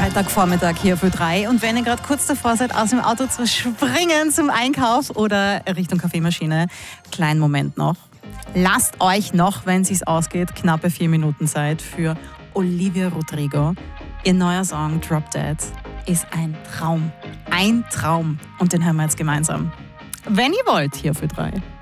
Freitagvormittag hier für 3. Und wenn ihr gerade kurz davor seid, aus dem Auto zu springen zum Einkauf oder Richtung Kaffeemaschine, kleinen Moment noch. Lasst euch noch, wenn es sich ausgeht, knappe 4 Minuten Zeit für Olivia Rodrigo. Ihr neuer Song Drop Dead ist ein Traum. Ein Traum. Und den hören wir jetzt gemeinsam. Wenn ihr wollt, hier für 3.